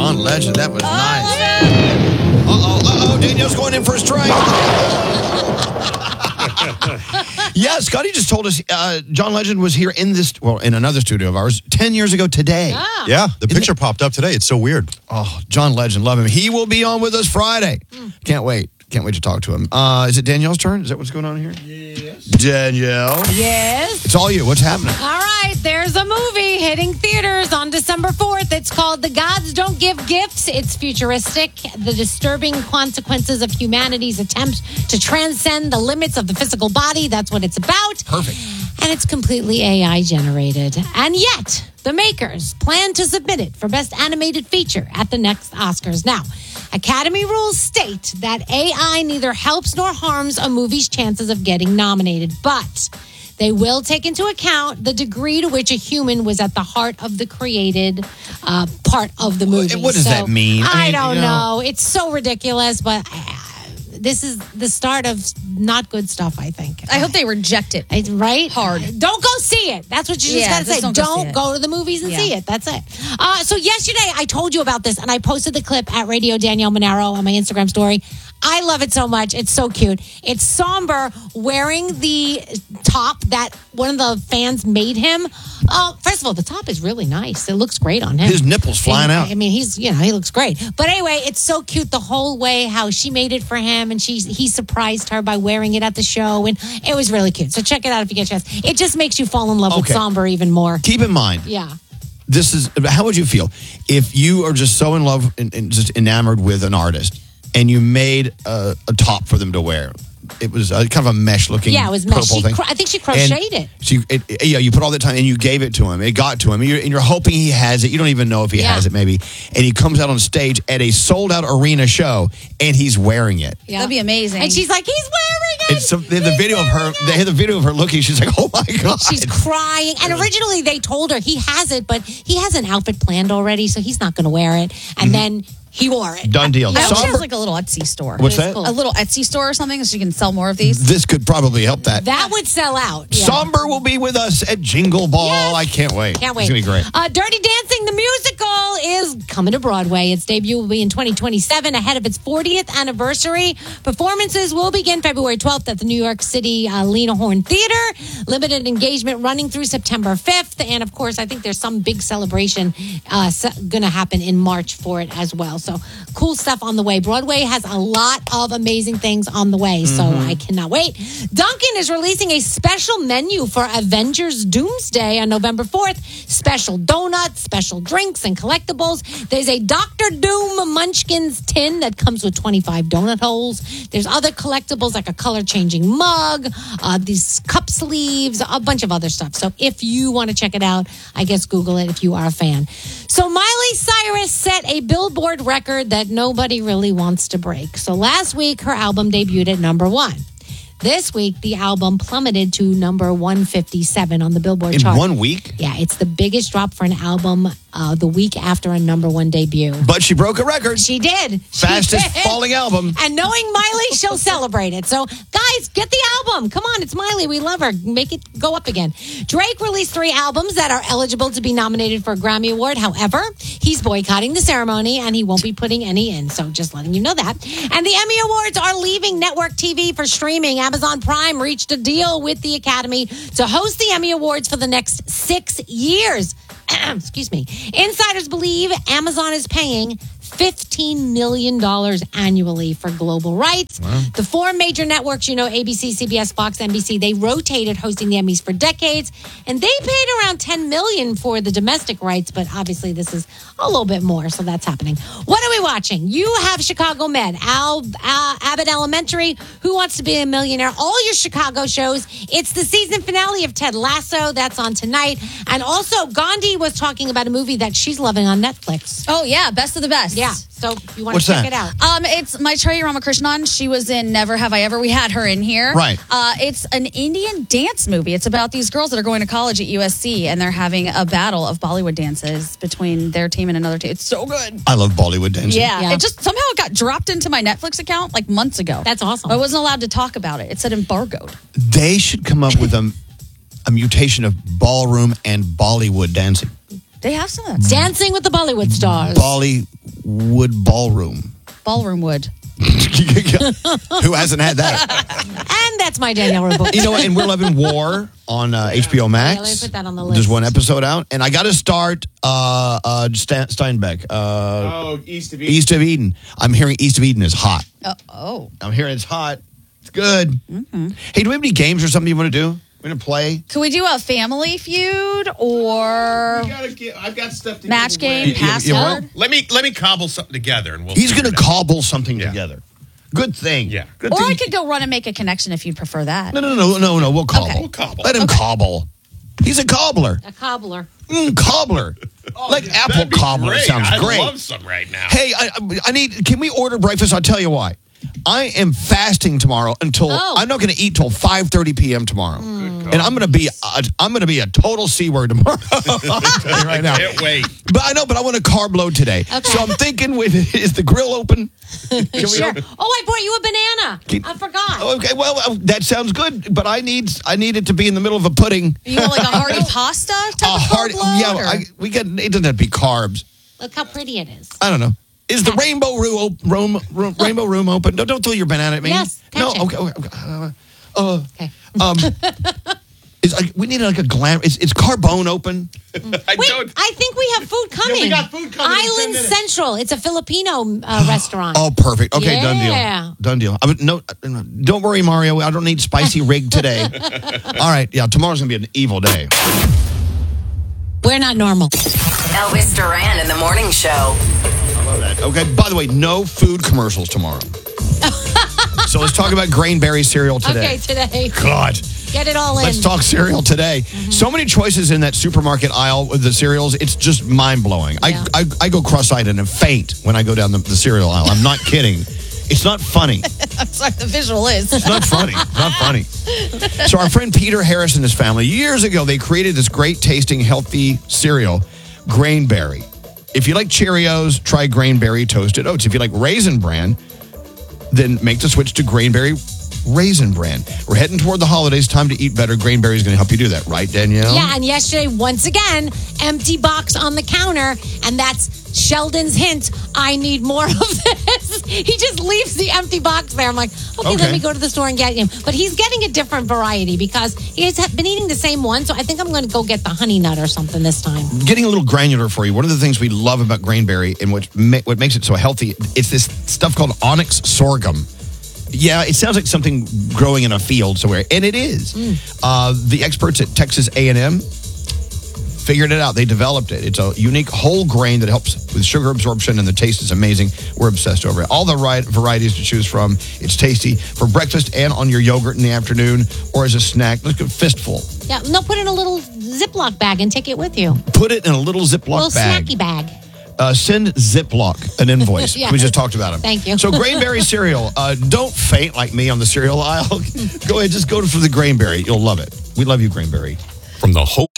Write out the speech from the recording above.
John Legend, that was nice. Danielle's going in for a strike. Yeah, Scotty just told us John Legend was here in another studio of ours 10 years ago today. Yeah, the picture popped up today. It's so weird. Oh, John Legend, love him. He will be on with us Friday. Can't wait. Can't wait to talk to him. Is it Danielle's turn? Is that what's going on here? Yes. Danielle? Yes. It's all you. What's happening? All right, there's a movie hitting theaters on December 4th. It's called The Gods Don't Give Gifts. It's futuristic. The disturbing consequences of humanity's attempt to transcend the limits of the physical body. That's what it's about. Perfect. And it's completely AI generated. And yet, the makers plan to submit it for Best Animated Feature at the next Oscars. Now, Academy rules state that AI neither helps nor harms a movie's chances of getting nominated, but they will take into account the degree to which a human was at the heart of the created part of the movie. What does that mean? I don't know. It's so ridiculous, but this is the start of not good stuff, I think. I hope they reject it. Right? Hard. Don't go see it. That's what you just got to say. Don't go to the movies and see it. That's it. So yesterday, I told you about this, and I posted the clip at Radio Danielle Monaro on my Instagram story. I love it so much. It's so cute. It's Somber wearing the top that one of the fans made him. First of all, the top is really nice. It looks great on him. His nipples flying out. I mean, he looks great. But anyway, it's so cute the whole way how she made it for him, and he surprised her by wearing it at the show, and it was really cute. So check it out if you get a chance. It just makes you fall in love with Somber even more. Keep in mind. Yeah. How would you feel if you are just so in love and just enamored with an artist and you made a top for them to wear? It was kind of a mesh-looking it was mesh. purple thing. I think she crocheted it. You put all the time, and you gave it to him. It got to him, and you're hoping he has it. You don't even know if he has it, maybe. And he comes out on stage at a sold-out arena show, and he's wearing it. Yeah. That'd be amazing. And she's like, he's wearing it. So they had the video of her. They had the video of her looking. She's like, oh my God. She's crying. And originally they told her he has it, but he has an outfit planned already, so he's not going to wear it. And then he wore it. Done deal. I hope she has like a little Etsy store. What's that? Cool. A little Etsy store or something so you can sell more of these. This could probably help that. That would sell out. Yeah. Somber will be with us at Jingle Ball. Yes. I can't wait. Can't wait. It's going to be great. Dirty Dancing, the musical, is coming to Broadway. Its debut will be in 2027 ahead of its 40th anniversary. Performances will begin February 12th at the New York City Lena Horne Theater. Limited engagement running through September 5th. And, of course, I think there's some big celebration going to happen in March for it as well. So, cool stuff on the way. Broadway has a lot of amazing things on the way, so I cannot wait. Dunkin' is releasing a special menu for Avengers Doomsday on November 4th. Special donuts, special drinks, and collectibles. There's a Dr. Doom Munchkins tin that comes with 25 donut holes. There's other collectibles like a color-changing mug, these cup sleeves, a bunch of other stuff. So if you want to check it out, I guess Google it if you are a fan. So Miley Cyrus set a Billboard record that nobody really wants to break. So last week, her album debuted at number 1. This week, the album plummeted to number 157 on the Billboard chart. In 1 week? Yeah, it's the biggest drop for an album the week after a number 1 debut. But she broke a record. She did. Fastest falling album. And knowing Miley, she'll celebrate it. So, guys, get the album. Come on, it's Miley. We love her. Make it go up again. Drake released 3 albums that are eligible to be nominated for a Grammy Award. However, he's boycotting the ceremony and he won't be putting any in. So, just letting you know that. And the Emmy Awards are leaving network TV for streaming. Amazon Prime reached a deal with the Academy to host the Emmy Awards for the next 6 years. Excuse me. Insiders believe Amazon is paying $15 million annually for global rights. Wow. The 4 major networks, ABC, CBS, Fox, NBC, they rotated hosting the Emmys for decades, and they paid around $10 million for the domestic rights, but obviously this is a little bit more, so that's happening. What are we watching? You have Chicago Med, Abbott Elementary, Who Wants to Be a Millionaire, all your Chicago shows. It's the season finale of Ted Lasso. That's on tonight. And also, Gandhi was talking about a movie that she's loving on Netflix. Oh, yeah, Best of the Best. Yeah, so if you want to check it out. It's Maitreya Ramakrishnan. She was in Never Have I Ever. We had her in here. Right. It's an Indian dance movie. It's about these girls that are going to college at USC, and they're having a battle of Bollywood dances between their team and another team. It's so good. I love Bollywood dancing. Yeah. It just somehow got dropped into my Netflix account like months ago. That's awesome. I wasn't allowed to talk about it. It said embargoed. They should come up with a mutation of ballroom and Bollywood dancing. They have some of that. Dancing with the Bollywood stars. wood ballroom. Ballroom wood. Who hasn't had that? And that's my Danielle Rowe book. You know what? And we're loving War on HBO Max. Yeah, let me put that on the list. There's one episode out. And I got to start Steinbeck. East of Eden. East of Eden. I'm hearing East of Eden is hot. Oh. I'm hearing it's hot. It's good. Mm-hmm. Hey, do we have any games or something you want to do? We're going to play? Could we do a Family Feud or I've got stuff to match give away. game, password? Let me cobble something together, and we'll. He's figure going to it out. cobble something together. Good thing. Yeah. Good Or thing. I could go run and make a connection if you'd prefer that. No. We'll cobble. Okay. We'll cobble. Let him cobble. He's a cobbler. A cobbler. Cobbler. Like apple That'd be cobbler great. sounds great. I love some right now. Hey, I need. Can we order breakfast? I'll tell you why. I am fasting tomorrow until I'm not going to eat till 5:30 p.m. tomorrow, and I'm going to be a total C word tomorrow. I'll tell you right now. Can't wait. But I know, but I want a carb load today, so I'm thinking, is the grill open? Can we Sure. open? Oh, I brought you a banana. I forgot. Okay, well that sounds good, but I need it to be in the middle of a pudding. You want like a hearty pasta type of carb load? Yeah, or- it doesn't have to be carbs. Look how pretty it is. I don't know. Is the rainbow room open? Don't throw your banana at me. Yes, No. catch it. Okay. Okay. We need like a glam. Is Carbone open? Wait, I think we have food coming. we got food coming in 10 Island minutes. Central. It's a Filipino restaurant. Oh, perfect. Okay, Yeah. Done deal. Don't worry, Mario. I don't need spicy rig today. All right. Yeah, tomorrow's gonna be an evil day. We're not normal. Elvis Duran in the morning show. I love that. Okay. By the way, no food commercials tomorrow. So let's talk about Grainberry cereal today. Okay, today. God. Get it all in. Let's talk cereal today. So many choices in that supermarket aisle with the cereals. It's just mind-blowing. Yeah. I go cross-eyed and faint when I go down the cereal aisle. I'm not kidding. It's not funny. I'm sorry, the visual is. It's not funny. It's not funny. So our friend Peter Harris and his family, years ago, they created this great tasting, healthy cereal, Grainberry. If you like Cheerios, try Grainberry Toasted Oats. If you like Raisin Bran, then make the switch to Grainberry Raisin Bran. We're heading toward the holidays. Time to eat better. Grainberry is going to help you do that. Right, Danielle? Yeah, and yesterday, once again, empty box on the counter, and that's Sheldon's hint. I need more of this. He just leaves the empty box there. I'm like, okay, let me go to the store and get him. But he's getting a different variety because he's been eating the same one, so I think I'm going to go get the honey nut or something this time. Getting a little granular for you. One of the things we love about Grainberry and what makes it so healthy, it's this stuff called onyx sorghum. Yeah, it sounds like something growing in a field somewhere, and it is. The experts at Texas A&M figured it out. They developed it. It's a unique whole grain that helps with sugar absorption, and the taste is amazing. We're obsessed over it. All the right varieties to choose from. It's tasty for breakfast and on your yogurt in the afternoon or as a snack. Look at fistful. Yeah, no, put it in a little Ziploc bag and take it with you. Put it in a little Ziploc A little bag. snacky bag. Send Ziploc an invoice. Yeah. We just talked about them. Thank you. So Grainberry cereal. Don't faint like me on the cereal aisle. Go ahead, just go for the Grainberry. You'll love it. We love you, Grainberry. From the Hope